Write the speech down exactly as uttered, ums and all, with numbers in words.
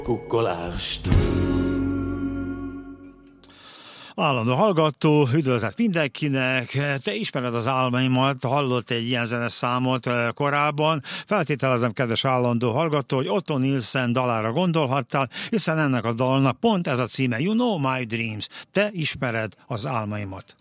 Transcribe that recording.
Kukkolást. Állandó hallgató, üdvözlet mindenkinek, te ismered az álmaimat, hallott egy ilyen zenes számot korábban, feltételezem, kedves állandó hallgató, hogy Otto Nielsen dalára gondolhattál, hiszen ennek a dalnak pont ez a címe, You Know My Dreams, te ismered az álmaimat.